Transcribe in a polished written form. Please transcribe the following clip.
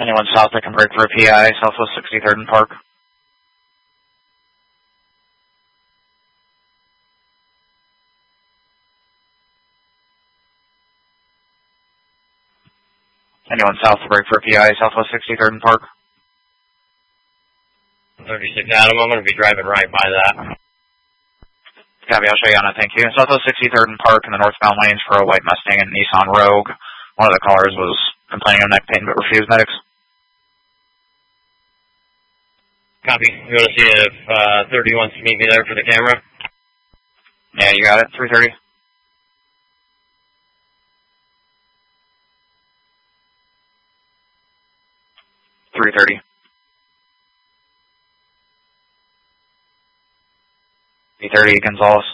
Anyone south that can break for a PI, Southwest 63rd and Park. Anyone south to break for a PI, Southwest 63rd and Park. 36 Adam, I'm going to be driving right by that. Copy, I'll show you on it, thank you. Southwest 63rd and Park in the northbound lanes for a white Mustang and Nissan Rogue. One of the callers was complaining of neck pain but refused medics. Copy. You want to see if 30 wants to meet me there for the camera? Yeah, you got it. 330. $330. $330, Gonzalez.